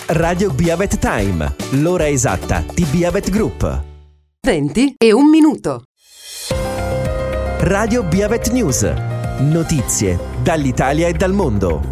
Radio Biavet Time, l'ora esatta di Biavet Group. 20 e 1 minuto. Radio Biavet News, notizie dall'Italia e dal mondo.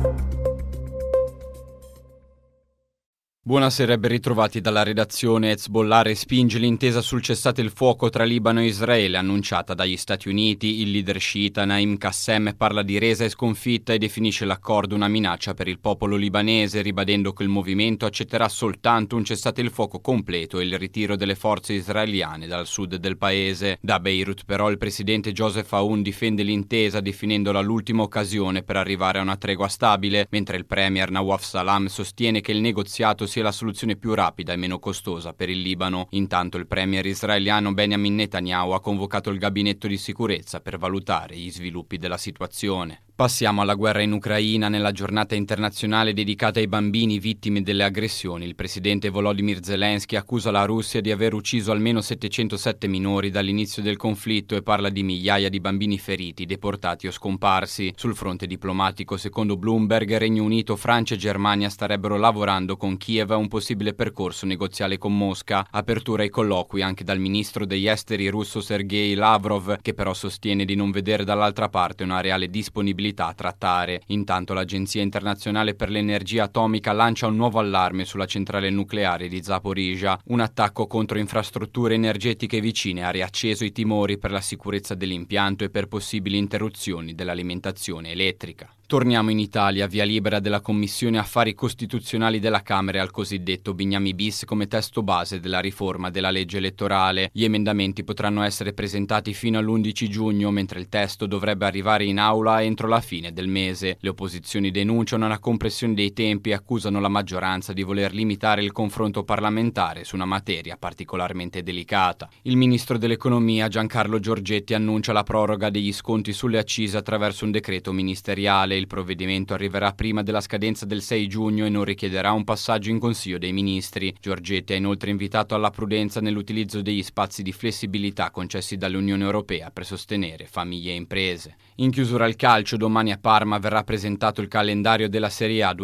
Buonasera e ben ritrovati dalla redazione. Hezbollah respinge l'intesa sul cessate il fuoco tra Libano e Israele annunciata dagli Stati Uniti. Il leader sciita Naim Qassem parla di resa e sconfitta e definisce l'accordo una minaccia per il popolo libanese, ribadendo che il movimento accetterà soltanto un cessate il fuoco completo e il ritiro delle forze israeliane dal sud del paese. Da Beirut però il presidente Joseph Aoun difende l'intesa definendola l'ultima occasione per arrivare a una tregua stabile, mentre il premier Nawaf Salam sostiene che il negoziato sia la soluzione più rapida e meno costosa per il Libano. Intanto il premier israeliano Benjamin Netanyahu ha convocato il gabinetto di sicurezza per valutare gli sviluppi della situazione. Passiamo alla guerra in Ucraina. Nella giornata internazionale dedicata ai bambini vittime delle aggressioni, il presidente Volodymyr Zelensky accusa la Russia di aver ucciso almeno 707 minori dall'inizio del conflitto e parla di migliaia di bambini feriti, deportati o scomparsi. Sul fronte diplomatico, secondo Bloomberg, Regno Unito, Francia e Germania starebbero lavorando con Kiev a un possibile percorso negoziale con Mosca. Apertura ai colloqui anche dal ministro degli esteri russo Sergei Lavrov, che però sostiene di non vedere dall'altra parte una reale disponibilità a trattare. Intanto l'Agenzia Internazionale per l'Energia Atomica lancia un nuovo allarme sulla centrale nucleare di Zaporizhzhia. Un attacco contro infrastrutture energetiche vicine ha riacceso i timori per la sicurezza dell'impianto e per possibili interruzioni dell'alimentazione elettrica. Torniamo in Italia, via libera della Commissione Affari Costituzionali della Camera al cosiddetto Bignami bis come testo base della riforma della legge elettorale. Gli emendamenti potranno essere presentati fino all'11 giugno, mentre il testo dovrebbe arrivare in aula entro la fine del mese. Le opposizioni denunciano una compressione dei tempi e accusano la maggioranza di voler limitare il confronto parlamentare su una materia particolarmente delicata. Il ministro dell'Economia Giancarlo Giorgetti annuncia la proroga degli sconti sulle accise attraverso un decreto ministeriale. Il provvedimento arriverà prima della scadenza del 6 giugno e non richiederà un passaggio in Consiglio dei Ministri. Giorgetti ha inoltre invitato alla prudenza nell'utilizzo degli spazi di flessibilità concessi dall'Unione Europea per sostenere famiglie e imprese. In chiusura al calcio, domani a Parma verrà presentato il calendario della Serie A